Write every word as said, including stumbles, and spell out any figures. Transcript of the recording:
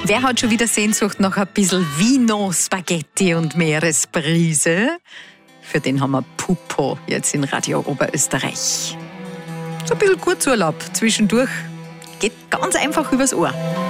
Wer hat schon wieder Sehnsucht nach ein bisschen Vino, Spaghetti und Meeresbrise? Für den haben wir Pupo jetzt in Radio Oberösterreich. So ein bisschen Kurzurlaub zwischendurch. Geht ganz einfach übers Ohr.